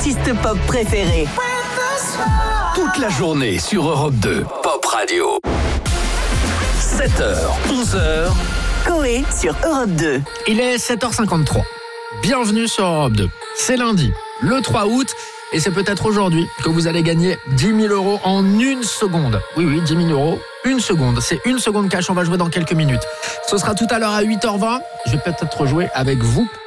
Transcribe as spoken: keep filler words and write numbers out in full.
artistes pop préférés. Toute la journée sur Europe deux, Pop Radio. sept heures, onze heures. Coé sur Europe deux. Il est sept heures cinquante-trois. Bienvenue sur Europe deux. C'est lundi, le trois août, et c'est peut-être aujourd'hui que vous allez gagner dix mille euros en une seconde. Oui, oui, dix mille euros, une seconde. C'est une seconde cash, on va jouer dans quelques minutes. Ce sera tout à l'heure à huit heures vingt. Je vais peut-être jouer avec vous